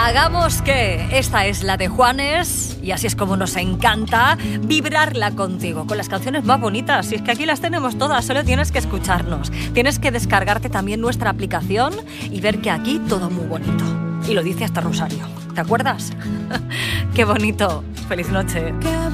Hagamos que esta es la de Juanes y así es como nos encanta vibrarla contigo con las canciones más bonitas. Y es que aquí las tenemos todas, solo tienes que escucharnos. Tienes que descargarte también nuestra aplicación y ver que aquí todo muy bonito. Y lo dice hasta Rosario. ¿Te acuerdas? Qué bonito. Feliz noche.